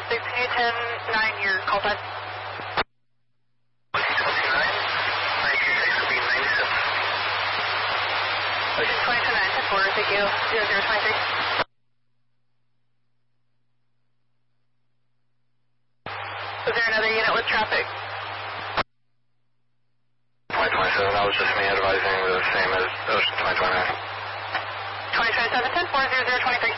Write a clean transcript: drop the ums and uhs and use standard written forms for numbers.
10-9, your call time. 20-9, 10-4, thank you. 0023. Is there another unit with traffic? 2027, that was just me advising the same as Ocean 2029. 2027, 10-4, 0023.